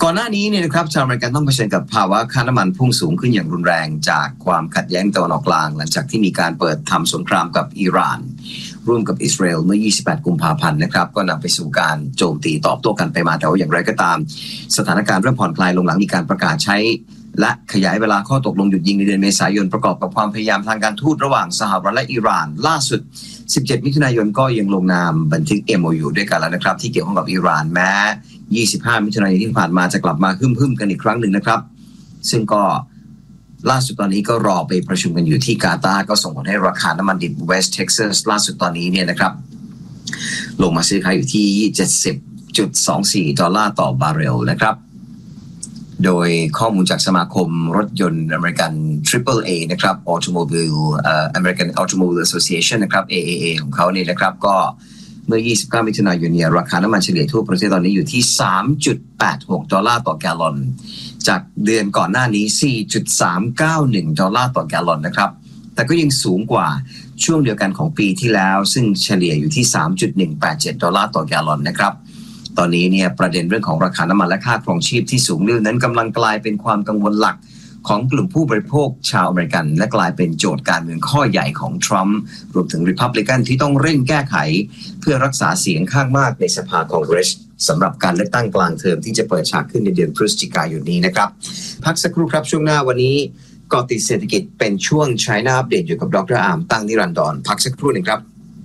ก่อนหน้านี้เนี่ยนะครับชาวอเมริกันต้องเผชิญกับภาวะค่าน้ำมันพุ่งสูงขึ้นอย่างรุนแรงจากความขัดแย้งตะวันออกกลางหลังจากที่มีการเปิดทำสงครามกับอิหร่านร่วมกับอิสราเอลเมื่อ 28 กุมภาพันธ์นะครับก็นำไปสู่การโจมตีตอบโต้กันไปมาแต่ว่าอย่างไรก็ตามสถานการณ์เริ่มผ่อนคลายลงหลังมีการประกาศใช้และขยายเวลาข้อตกลงหยุดยิงในเดือนเมษายนประกอบกับความพยายามทางการทูตระหว่างสหรัฐและอิหร่านล่าสุด17 มิถุนายนก็ยังลงนามบันทึก MOU ด้วยกันแล้วนะครับที่เกี่ยวข้องกับอิหร่านแม้25 มิถุนายนที่ผ่านมาจะกลับมาฮึ่มๆกันอีกครั้งหนึ่งนะครับซึ่งก็ล่าสุดตอนนี้ก็รอไปประชุมกันอยู่ที่กาตาร์ก็ส่งผลให้ราคาน้ำมันดิบเวสต์เท็กซัสล่าสุดตอนนี้เนี่ยนะครับลงมาซื้อขายอยู่ที่ 70.24 ดอลลาร์ต่อบาร์เรลนะครับโดยข้อมูลจากสมาคมรถยนต์อเมริกัน AAA นะครับ American Automobile Association นะครับ AAA ของเขาเนี่ยนะครับก็เมื่อ 29 มิถุนายนเนี่ยราคาน้ำมันเฉลี่ยทั่วประเทศตอนนี้อยู่ที่ 3.86 ดอลลาร์ต่อแกลลอนจากเดือนก่อนหน้านี้ 4.391 ดอลลาร์ต่อแกลลอนนะครับแต่ก็ยังสูงกว่าช่วงเดียวกันของปีที่แล้วซึ่งเฉลี่ยอยู่ที่ 3.187 ดอลลาร์ต่อแกลลอนนะครับตอนนี้เนี่ยประเด็นเรื่องของราคาน้ำมันและค่าครองชีพที่สูงนั้นกำลังกลายเป็นความกังวลหลักของกลุ่มผู้บริโภคชาวอเมริกันและกลายเป็นโจทย์การเมืองข้อใหญ่ของทรัมป์รวมถึงริพับลิกันที่ต้องเร่งแก้ไขเพื่อรักษาเสียงข้างมากในสภาคองเกรสสำหรับการเลือกตั้งกลางเทอมที่จะเปิดฉากขึ้นในเดือนพฤศจิกายนนี้นะครับพักสักครู่ครับช่วงหน้าวันนี้เกาะติดเศรษฐกิจเป็นช่วง China Update อยู่กับดร.อาร์มตั้งนิรันดรพักสักครู่หนึ่งครับ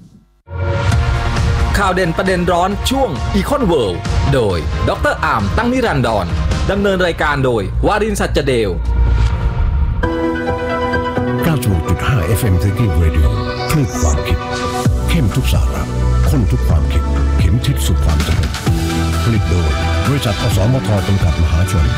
ข่าวเด่นประเด็นร้อนช่วง Econ World โดยดร.อาร์มตั้งนิรันดรดำเนินรายการโดยวารินทร์ สัจเดล 96.5 FM Thinking Radio คลื่นความคิดเข้มทุกสาระข้นทุกความคิดเข็มทิศสู่ความสำเร็จผลิตโดยบริษัทอสมทจำกัดมหาชน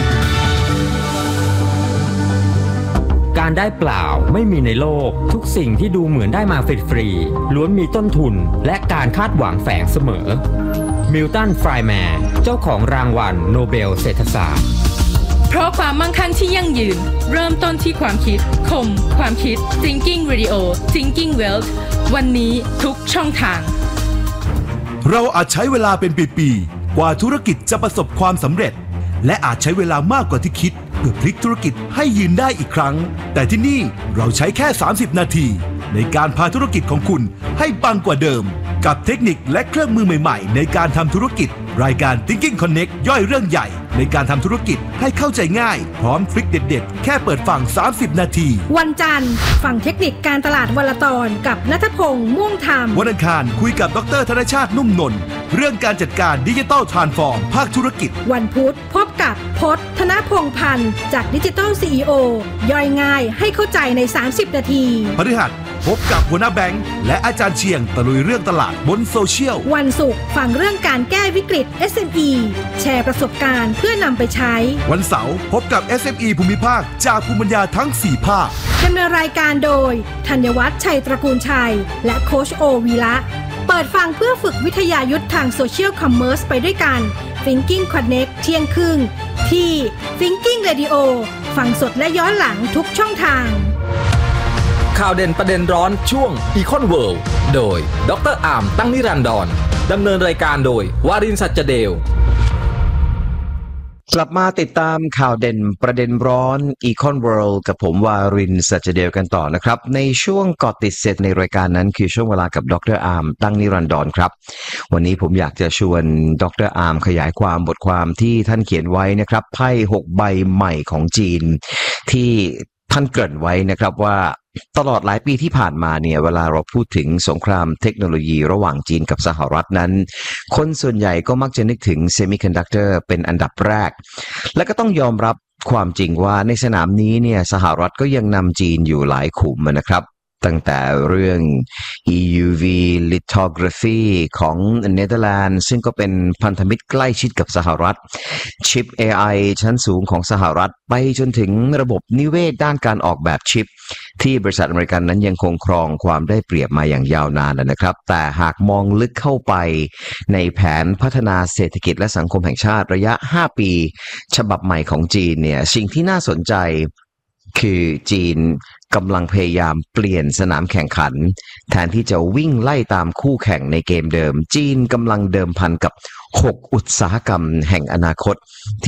การได้เปล่าไม่มีในโลกทุกสิ่งที่ดูเหมือนได้มาฟรีๆล้วนมีต้นทุนและการคาดหวังแฝงเสมอมิลตัน ไฟร์แมนเจ้าของรางวัลโนเบลเศรษฐศาสตร์เพราะความมั่งคั่งที่ยั่งยืนเริ่มต้นที่ความคิดคมความคิด Thinking Radio Thinking Wealth วันนี้ทุกช่องทางเราอาจใช้เวลาเป็นปีๆกว่าธุรกิจจะประสบความสำเร็จและอาจใช้เวลามากกว่าที่คิดเพื่อพลิกธุรกิจให้ยืนได้อีกครั้งแต่ที่นี่เราใช้แค่30นาทีในการพาธุรกิจของคุณให้ปังกว่าเดิมกับเทคนิคและเครื่องมือใหม่ๆในการทำธุรกิจรายการ Thinking Connect ย่อยเรื่องใหญ่ในการทำธุรกิจให้เข้าใจง่ายพร้อมทริคเด็ดๆแค่เปิดฟัง30นาทีวันจันทร์ฟังเทคนิคการตลาดวันละตอนกับณัฐพงษ์ม่วงธรรมวันอังคารคุยกับดร.ธนชาตินุ่มนนท์เรื่องการจัดการดิจิทัลทรานส์ฟอร์มภาคธุรกิจวันพุธพบกับพจน์ ธนพงษ์พันธ์จากดิจิทัล CEO ย่อยง่ายให้เข้าใจใน30นาทีพฤหัสพบกับหัวหน้าแบงค์และอาจารย์เชียงตะลุยเรื่องตลาดบนโซเชียลวันศุกร์ฟังเรื่องการแก้วิกฤต SME แชร์ประสบการณ์เพื่อนำไปใช้วันเสาร์พบกับ SME ภูมิภาคจากภูมิปัญญาทั้ง4ภาคดำเนินรายการโดยธัญวัฒน์ชัยตระกูลชัยและโค้ชโอวีระเปิดฟังเพื่อฝึกวิทยายุทธทางโซเชียลคอมเมอร์สไปด้วยกัน Thinking Connect เที่ยงครึ่งที่ Thinking Radio ฟังสดและย้อนหลังทุกช่องทางข่าวเด่นประเด็นร้อนช่วง Econ World โดยดร.อาร์มตั้งนิรันดรดำเนินรายการโดยวารินทร์ สัจเดลกลับมาติดตามข่าวเด่นประเด็นร้อน Econ World กับผมวารินทร์ สัจเดลกันต่อนะครับในช่วงเกาะติดเสร็จในรายการนั้นคือช่วงเวลากับดร.อาร์มตั้งนิรันดรครับวันนี้ผมอยากจะชวนดร.อาร์มขยายความบทความที่ท่านเขียนไว้นะครับไพ่6ใบใหม่ของจีนที่ท่านเกริ่นไว้นะครับว่าตลอดหลายปีที่ผ่านมาเนี่ยเวลาเราพูดถึงสงครามเทคโนโลยีระหว่างจีนกับสหรัฐนั้นคนส่วนใหญ่ก็มักจะนึกถึงเซมิคอนดักเตอร์เป็นอันดับแรกและก็ต้องยอมรับความจริงว่าในสนามนี้เนี่ยสหรัฐก็ยังนำจีนอยู่หลายขุมนะครับตั้งแต่เรื่อง EUV lithography ของเนเธอร์แลนด์ซึ่งก็เป็นพันธมิตรใกล้ชิดกับสหรัฐชิป AI ชั้นสูงของสหรัฐไปจนถึงระบบนิเวศด้านการออกแบบชิปที่บริษัทอเมริกันนั้นยังคงครองความได้เปรียบมาอย่างยาวนานนะครับแต่หากมองลึกเข้าไปในแผนพัฒนาเศรษฐกิจและสังคมแห่งชาติระยะ5ปีฉบับใหม่ของจีนเนี่ยสิ่งที่น่าสนใจคือจีนกำลังพยายามเปลี่ยนสนามแข่งขันแทนที่จะวิ่งไล่ตามคู่แข่งในเกมเดิมจีนกำลังเดิมพันกับ6อุตสาหกรรมแห่งอนาคต